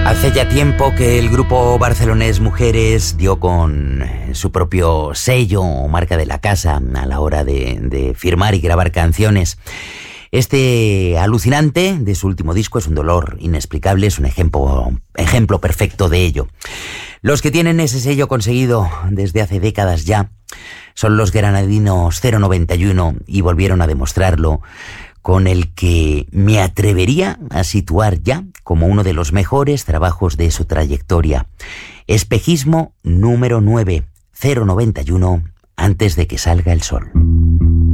Hace ya tiempo que el grupo barcelonés Mujeres dio con su propio sello o marca de la casa a la hora de firmar y grabar canciones. Este alucinante de su último disco es un dolor inexplicable, es un ejemplo perfecto de ello. Los que tienen ese sello conseguido desde hace décadas ya son los granadinos 091 y volvieron a demostrarlo con el que me atrevería a situar ya como uno de los mejores trabajos de su trayectoria. Espejismo número 9, 091, antes de que salga el sol.